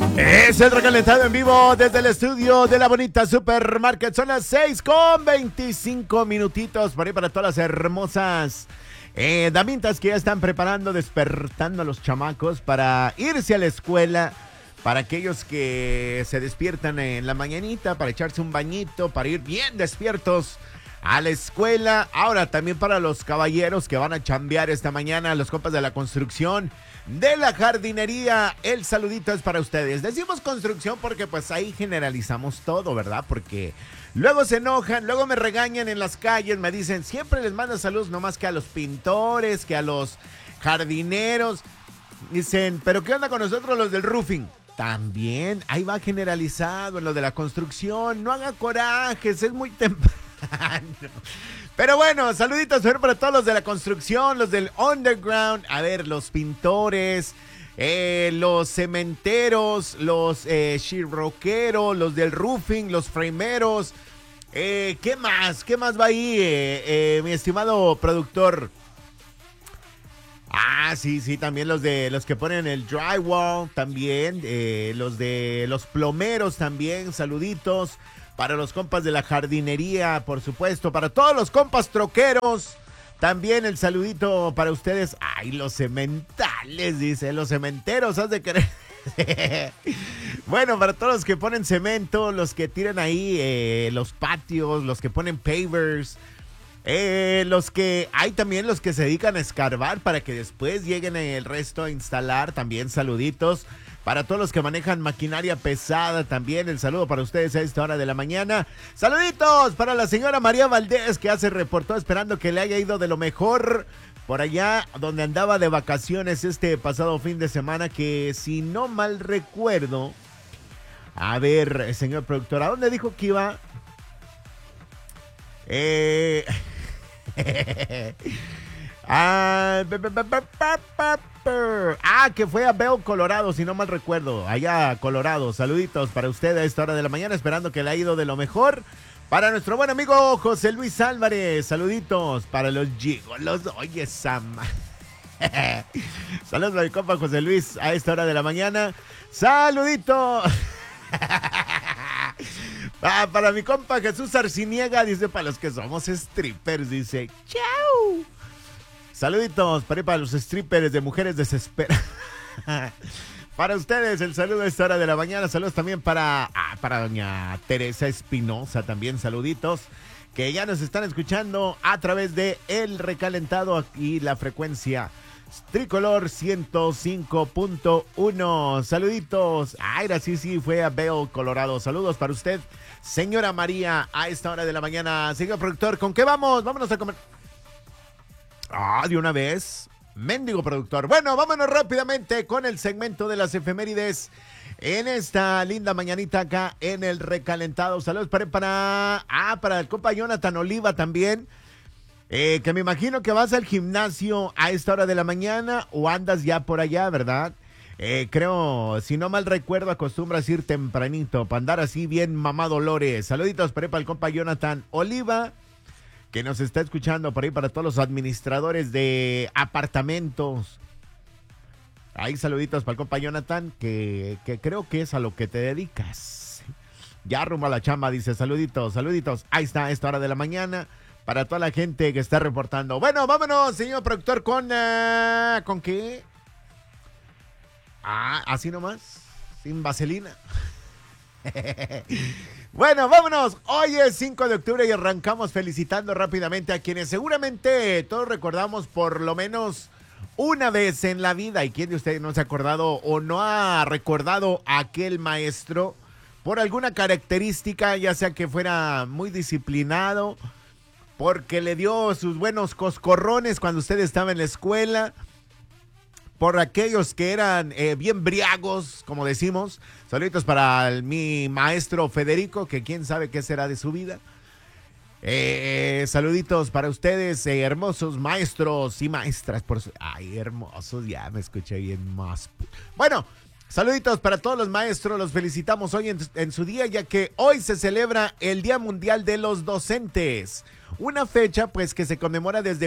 Es el recalentado en vivo desde el estudio de la bonita Supermarket. Son las 6:25 minutitos por ahí para todas las hermosas damitas que ya están preparando, despertando a los chamacos para irse a la escuela. Para aquellos que se despiertan en la mañanita, para echarse un bañito, para ir bien despiertos a la escuela. Ahora también para los caballeros que van a chambear esta mañana, los compas de la construcción, de la jardinería, el saludito es para ustedes. Decimos construcción porque pues ahí generalizamos todo, ¿verdad? Porque luego se enojan, luego me regañan en las calles, me dicen, siempre les mando saludos nomás que a los pintores, que a los jardineros. Dicen, pero ¿qué onda con nosotros los del roofing? También, ahí va generalizado en lo de la construcción. No haga corajes, es muy temprano. Pero bueno, saluditos para todos los de la construcción, los del underground. A ver, los pintores, los cementeros, los sheetrockeros, los del roofing, los frameros. ¿Qué más? ¿Qué más va ahí, mi estimado productor? Ah, sí, también los de los que ponen el drywall, también, los de los plomeros también, saluditos. Para los compas de la jardinería, por supuesto, para todos los compas troqueros, también el saludito para ustedes. Ay, los cementales, dice, los cementeros, has de querer. Bueno, para todos los que ponen cemento, los que tiran ahí los patios, los que ponen pavers. Hay también los que se dedican a escarbar para que después lleguen el resto a instalar, también saluditos. Para todos los que manejan maquinaria pesada, también el saludo para ustedes a esta hora de la mañana. Saluditos para la señora María Valdés, que hace reportó esperando que le haya ido de lo mejor por allá donde andaba de vacaciones este pasado fin de semana, que si no mal recuerdo, a ver, señor productor, ¿a dónde dijo que iba? Que fue a Bell, Colorado, si no mal recuerdo. Allá, Colorado. Saluditos para usted a esta hora de la mañana, esperando que le haya ido de lo mejor. Para nuestro buen amigo José Luis Álvarez, saluditos para los gigolos. Oye, Sam. Saludos para mi compa José Luis a esta hora de la mañana. Saluditos. Para mi compa Jesús Arciniega, dice, para los que somos strippers, dice, chau. Saluditos para los strippers de mujeres desesperadas. Para ustedes, el saludo a esta hora de la mañana. Saludos también para doña Teresa Espinosa, también saluditos, que ya nos están escuchando a través de El Recalentado, aquí la frecuencia Tricolor 105.1. Saluditos. Sí, fue a Bell, Colorado. Saludos para usted, señora María, a esta hora de la mañana. Señor productor, ¿con qué vamos? Vámonos a comer. De una vez. Mendigo productor. Bueno, vámonos rápidamente con el segmento de las efemérides en esta linda mañanita acá en El Recalentado. Saludos para el compa Jonathan Oliva también. Que me imagino que vas al gimnasio a esta hora de la mañana o andas ya por allá, ¿verdad? Creo, si no mal recuerdo, acostumbras ir tempranito para andar así bien mamá Dolores. Saluditos para el compa Jonathan Oliva, que nos está escuchando por ahí, para todos los administradores de apartamentos. Ahí saluditos para el compa Jonathan, que creo que es a lo que te dedicas. Ya rumbo a la chamba, dice, saluditos. Ahí está, a esta hora de la mañana. Para toda la gente que está reportando. Bueno, vámonos, señor productor, ¿con qué? Así nomás, sin vaselina. Bueno, vámonos. Hoy es 5 de octubre y arrancamos felicitando rápidamente a quienes seguramente todos recordamos por lo menos una vez en la vida. ¿Y quién de ustedes no se ha acordado o no ha recordado a aquel maestro por alguna característica, ya sea que fuera muy disciplinado, porque le dio sus buenos coscorrones cuando usted estaba en la escuela, por aquellos que eran bien briagos, como decimos? Saluditos para mi maestro Federico, que quién sabe qué será de su vida. Saluditos para ustedes, hermosos maestros y maestras. Hermosos, ya me escuché bien más. Bueno, saluditos para todos los maestros, los felicitamos hoy en su día, ya que hoy se celebra el Día Mundial de los Docentes. una fecha pues que se conmemora desde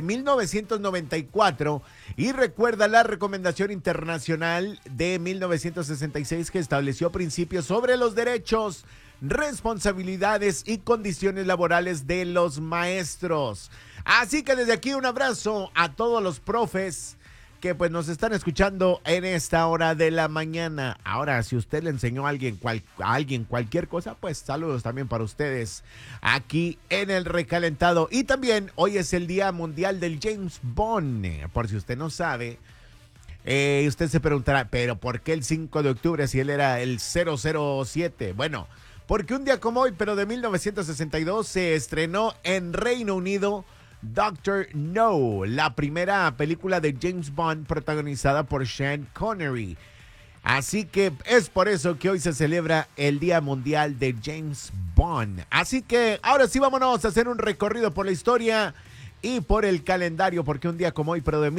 1994 y recuerda la recomendación internacional de 1966 que estableció principios sobre los derechos, responsabilidades y condiciones laborales de los maestros. Así que desde aquí un abrazo a todos los profes que pues nos están escuchando en esta hora de la mañana. Ahora, si usted le enseñó a alguien, cualquier cosa, pues saludos también para ustedes aquí en el recalentado. Y también hoy es el Día Mundial del James Bond. Por si usted no sabe, usted se preguntará, ¿pero por qué el 5 de octubre si él era el 007? Bueno, porque un día como hoy, pero de 1962, se estrenó en Reino Unido Doctor No, la primera película de James Bond protagonizada por Sean Connery. Así que es por eso que hoy se celebra el Día Mundial de James Bond. Así que ahora sí vámonos a hacer un recorrido por la historia y por el calendario, porque un día como hoy, pero de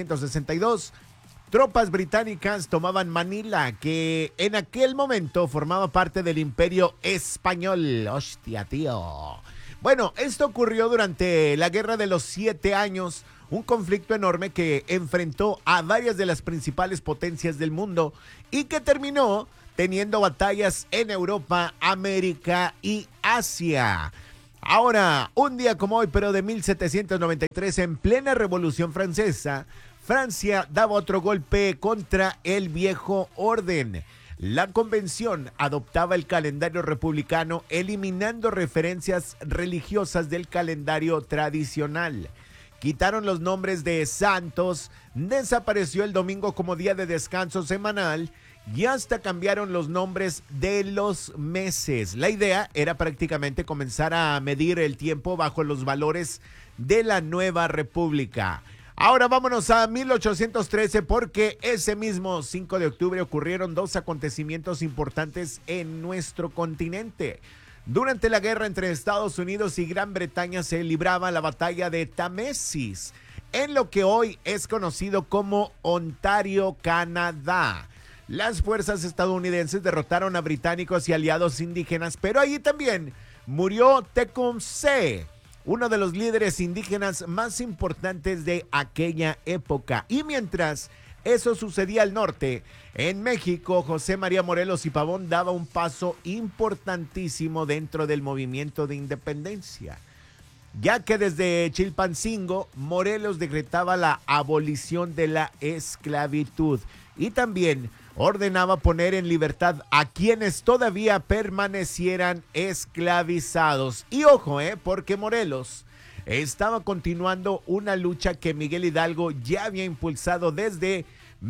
1762, tropas británicas tomaban Manila, que en aquel momento formaba parte del Imperio Español. ¡Hostia, tío! Bueno, esto ocurrió durante la Guerra de los 7 años, un conflicto enorme que enfrentó a varias de las principales potencias del mundo y que terminó teniendo batallas en Europa, América y Asia. Ahora, un día como hoy, pero de 1793, en plena Revolución Francesa, Francia daba otro golpe contra el viejo orden. La convención adoptaba el calendario republicano, eliminando referencias religiosas del calendario tradicional. Quitaron los nombres de santos, desapareció el domingo como día de descanso semanal y hasta cambiaron los nombres de los meses. La idea era prácticamente comenzar a medir el tiempo bajo los valores de la nueva república. Ahora vámonos a 1813 porque ese mismo 5 de octubre ocurrieron dos acontecimientos importantes en nuestro continente. Durante la guerra entre Estados Unidos y Gran Bretaña se libraba la batalla de Támesis, en lo que hoy es conocido como Ontario, Canadá. Las fuerzas estadounidenses derrotaron a británicos y aliados indígenas, pero allí también murió Tecumseh, uno de los líderes indígenas más importantes de aquella época. Y mientras eso sucedía al norte, en México, José María Morelos y Pavón daba un paso importantísimo dentro del movimiento de independencia, ya que desde Chilpancingo, Morelos decretaba la abolición de la esclavitud y también ordenaba poner en libertad a quienes todavía permanecieran esclavizados. Y ojo, porque Morelos estaba continuando una lucha que Miguel Hidalgo ya había impulsado desde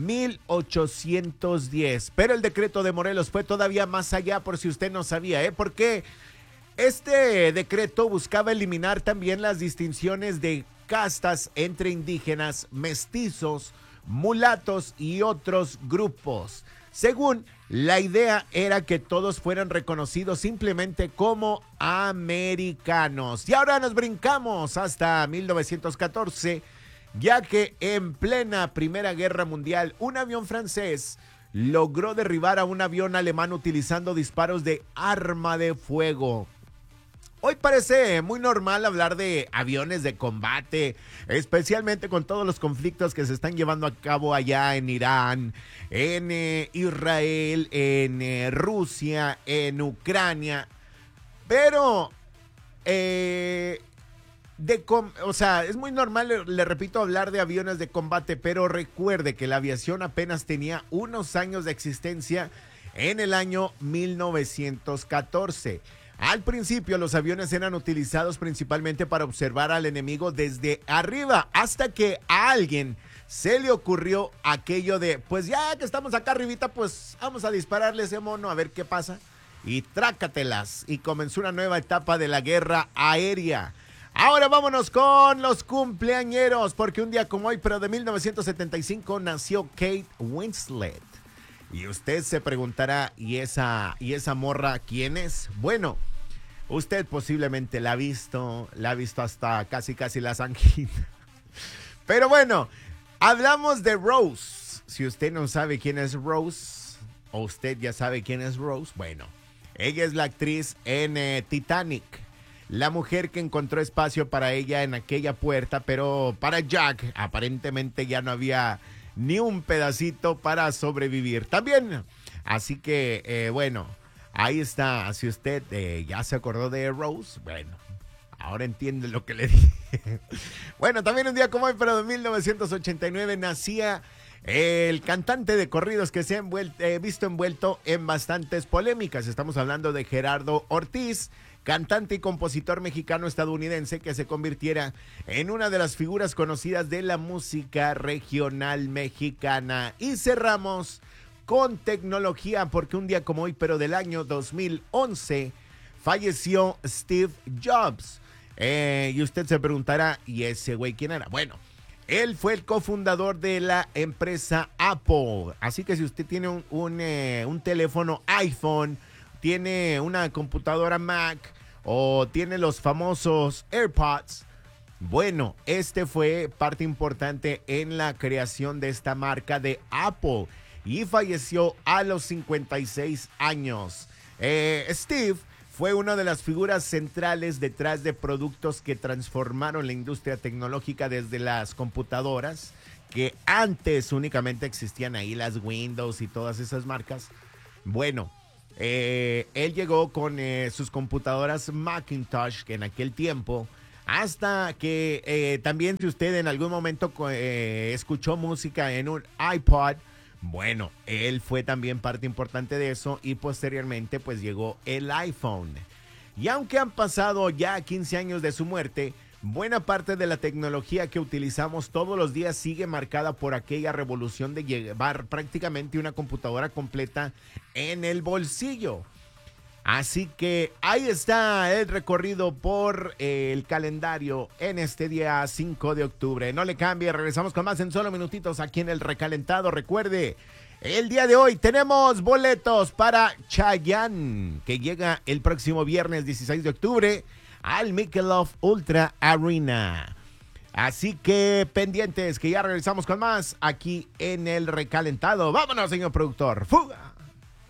1810. Pero el decreto de Morelos fue todavía más allá, por si usted no sabía, porque este decreto buscaba eliminar también las distinciones de castas entre indígenas, mestizos, mulatos y otros grupos. Según la idea era que todos fueran reconocidos simplemente como americanos. Y ahora nos brincamos hasta 1914, ya que en plena Primera Guerra Mundial, un avión francés logró derribar a un avión alemán utilizando disparos de arma de fuego. Hoy parece muy normal hablar de aviones de combate, especialmente con todos los conflictos que se están llevando a cabo allá en Irán, en Israel, en Rusia, en Ucrania. Pero, es muy normal, le repito, hablar de aviones de combate, pero recuerde que la aviación apenas tenía unos años de existencia en el año 1914. Al principio los aviones eran utilizados principalmente para observar al enemigo desde arriba, hasta que a alguien se le ocurrió aquello de, pues ya que estamos acá arribita, pues vamos a dispararle a ese mono a ver qué pasa. Y trácatelas, y comenzó una nueva etapa de la guerra aérea. Ahora vámonos con los cumpleañeros, porque un día como hoy, pero de 1975, nació Kate Winslet. Y usted se preguntará, ¿y esa morra quién es? Bueno, usted posiblemente la ha visto hasta casi las anginas. Pero bueno, hablamos de Rose. Si usted no sabe quién es Rose, o usted ya sabe quién es Rose, bueno, ella es la actriz en Titanic. la mujer que encontró espacio para ella en aquella puerta, pero para Jack aparentemente ya no había ni un pedacito para sobrevivir también. Así que, bueno, ahí está. Si usted ya se acordó de Rose, bueno, ahora entiende lo que le dije. Bueno, también un día como hoy, pero de 1989, nacía el cantante de corridos que se ha visto envuelto en bastantes polémicas. Estamos hablando de Gerardo Ortiz, cantante y compositor mexicano-estadounidense que se convirtiera en una de las figuras conocidas de la música regional mexicana. Y cerramos con tecnología, porque un día como hoy, pero del año 2011, falleció Steve Jobs. Y usted se preguntará, ¿y ese güey quién era? Bueno, él fue el cofundador de la empresa Apple. Así que si usted tiene un teléfono iPhone, tiene una computadora Mac o tiene los famosos AirPods, bueno, este fue parte importante en la creación de esta marca de Apple y falleció a los 56 años. Steve fue una de las figuras centrales detrás de productos que transformaron la industria tecnológica, desde las computadoras, que antes únicamente existían ahí las Windows y todas esas marcas. Bueno, él llegó con sus computadoras Macintosh, que en aquel tiempo, hasta que también si usted en algún momento escuchó música en un iPod, bueno, él fue también parte importante de eso, y posteriormente pues llegó el iPhone. Y aunque han pasado ya 15 años de su muerte, buena parte de la tecnología que utilizamos todos los días sigue marcada por aquella revolución de llevar prácticamente una computadora completa en el bolsillo. Así que ahí está el recorrido por el calendario en este día 5 de octubre. No le cambie, regresamos con más en solo minutitos aquí en el recalentado. Recuerde, el día de hoy tenemos boletos para Chayanne, que llega el próximo viernes 16 de octubre al Michelob Ultra Arena. Así que pendientes, que ya regresamos con más aquí en el recalentado. Vámonos, señor productor. ¡Fuga!